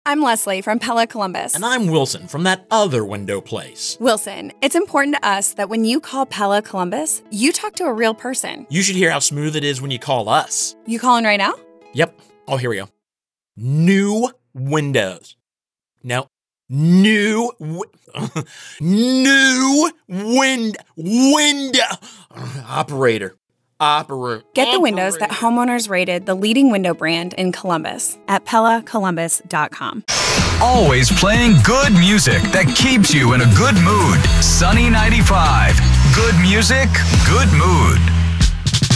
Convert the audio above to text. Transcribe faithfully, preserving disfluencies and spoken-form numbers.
I'm Leslie from Pella Columbus. And I'm Wilson from that other window place. Wilson, it's important to us that when you call Pella Columbus, you talk to a real person. You should hear how smooth it is when you call us. You calling right now? Yep. Oh, here we go. New windows. No. New, wi- new wind, window, operator, operator. Get the windows that homeowners rated the leading window brand in Columbus at Pella Columbus dot com. Always playing good music that keeps you in a good mood. Sunny ninety-five. Good music, good mood.